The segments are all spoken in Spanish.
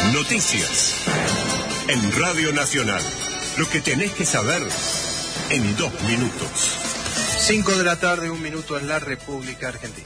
Noticias. En Radio Nacional. Lo que tenés que saber en 2 minutos. 5 de la tarde, 1 minuto en la República Argentina.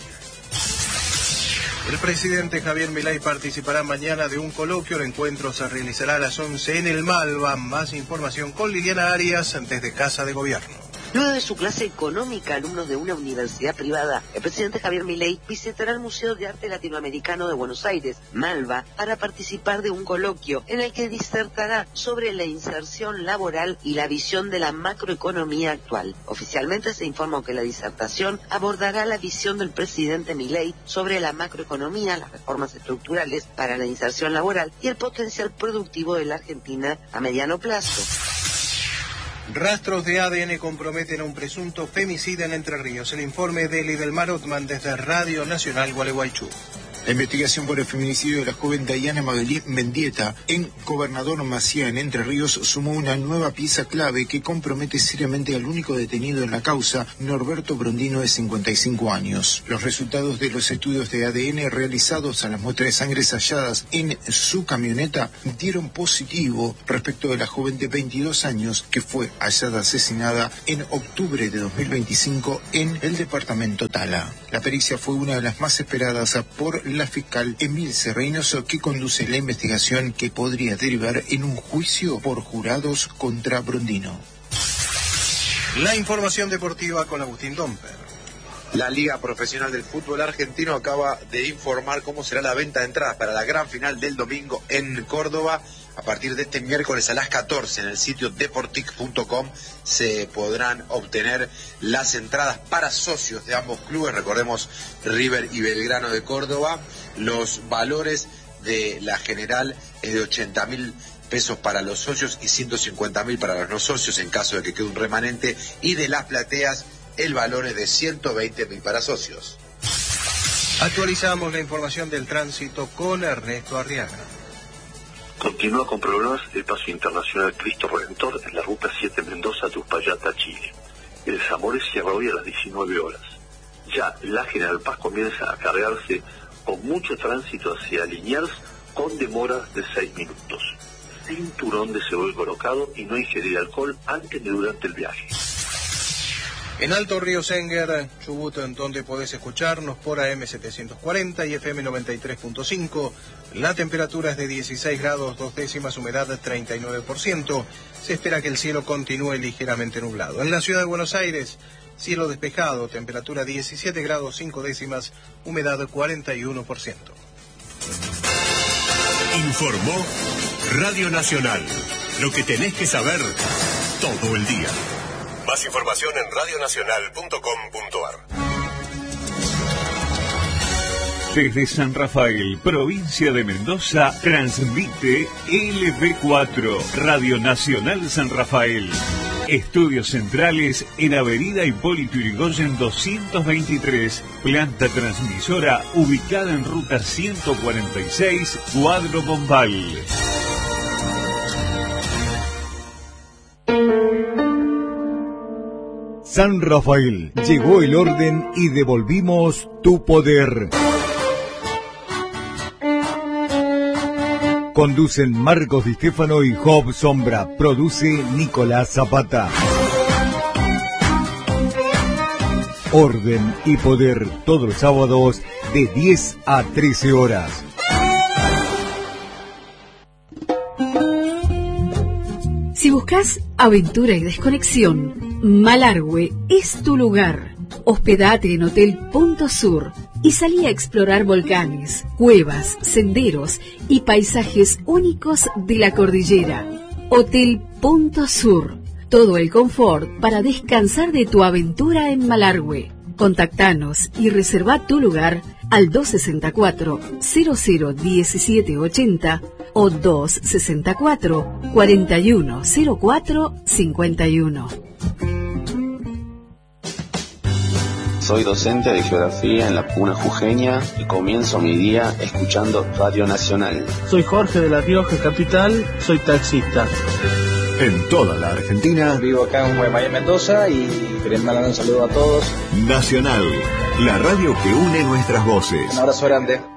El presidente Javier Milei participará mañana de un coloquio. El encuentro se realizará a las 11 en el Malva. Más información con Liliana Arias desde Casa de Gobierno. Luego de su clase económica, alumnos de una universidad privada, el presidente Javier Milei visitará el Museo de Arte Latinoamericano de Buenos Aires, Malva, para participar de un coloquio en el que disertará sobre la inserción laboral y la visión de la macroeconomía actual. Oficialmente se informó que la disertación abordará la visión del presidente Milei sobre la macroeconomía, las reformas estructurales para la inserción laboral y el potencial productivo de la Argentina a mediano plazo. Rastros de ADN comprometen a un presunto femicida en Entre Ríos. El informe de Lidelmar Othman desde Radio Nacional Gualeguaychú. La investigación por el feminicidio de la joven Dayana Magalí Mendieta en Gobernador Maciá, en Entre Ríos, sumó una nueva pieza clave que compromete seriamente al único detenido en la causa, Norberto Brondino, de 55 años. Los resultados de los estudios de ADN realizados a las muestras de sangre halladas en su camioneta dieron positivo respecto de la joven de 22 años que fue hallada asesinada en octubre de 2025 en el departamento Tala. La pericia fue una de las más esperadas por la fiscal Emilce Reynoso, que conduce la investigación que podría derivar en un juicio por jurados contra Brondino. La información deportiva con Agustín Domper. La Liga Profesional del Fútbol Argentino acaba de informar cómo será la venta de entradas para la gran final del domingo en Córdoba. A partir de este miércoles a las 14 en el sitio deportic.com se podrán obtener las entradas para socios de ambos clubes, recordemos River y Belgrano de Córdoba. Los valores de la general es de 80.000 pesos para los socios y 150.000 para los no socios en caso de que quede un remanente, y de las plateas el valor es de 120.000 para socios. Actualizamos la información del tránsito con Ernesto Arriaga. Continúa con problemas el paso internacional Cristo Redentor en la ruta 7 Mendoza de Uspallata, Chile. El Zamores cierra hoy a las 19 horas. Ya la General Paz comienza a cargarse con mucho tránsito hacia Liniers con demoras de 6 minutos. Cinturón de cebolla colocado y no ingerir alcohol antes ni durante el viaje. En Alto Río Senguer, Chubut, en donde podés escucharnos por AM 740 y FM 93.5. La temperatura es de 16 grados 2 décimas, humedad 39%. Se espera que el cielo continúe ligeramente nublado. En la ciudad de Buenos Aires, cielo despejado, temperatura 17 grados 5 décimas, humedad 41%. Informó Radio Nacional. Lo que tenés que saber todo el día. Más información en radionacional.com.ar. Desde San Rafael, provincia de Mendoza, transmite LB4, Radio Nacional San Rafael. Estudios centrales en Avenida Hipólito Yrigoyen 223, planta transmisora ubicada en ruta 146, Cuadro Bombal. San Rafael, llegó el orden y devolvimos tu poder. Conducen Marcos Di Stefano y Job Sombra. Produce Nicolás Zapata. Orden y poder, todos los sábados de 10 a 13 horas. Si buscas aventura y desconexión, Malargüe es tu lugar. Hospedate en Hotel Punto Sur y salí a explorar volcanes, cuevas, senderos y paisajes únicos de la cordillera. Hotel Punto Sur. Todo el confort para descansar de tu aventura en Malargüe. Contactanos y reserva tu lugar al 264-001780 o 264-410451. Soy docente de geografía en la Puna Jujeña y comienzo mi día escuchando Radio Nacional. Soy Jorge de La Rioja Capital, soy taxista. En toda la Argentina. Vivo acá en Guaymallén, Mendoza, y quería mandar un saludo a todos. Nacional, la radio que une nuestras voces. Un abrazo grande.